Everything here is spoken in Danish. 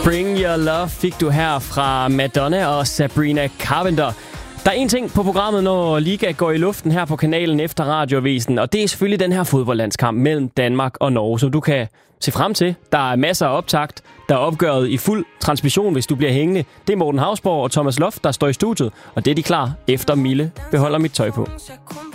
Bring Your Love fik du her fra Madonna og Sabrina Carpenter. Der er en ting på programmet, når Liga går i luften her på kanalen efter Radioavisen, og det er selvfølgelig den her fodboldlandskamp mellem Danmark og Norge, som du kan se frem til. Der er masser af optakt, der er opgøret i fuld transmission, hvis du bliver hængende. Det er Morten Hausborg og Thomas Loft, der står i studiet, og det er de klar efter Mille beholder mit tøj på.